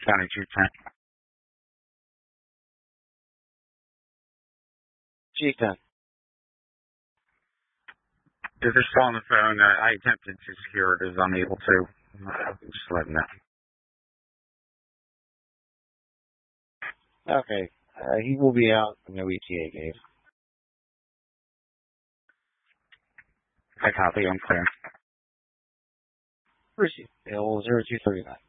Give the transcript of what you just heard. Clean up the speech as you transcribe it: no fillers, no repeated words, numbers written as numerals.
County 210. G10. They're just on the phone. I attempted to secure it, is unable to. Just letting know. Okay. He will be out. No ETA gave. I copy. I'm clear. Receive. Bill 0239.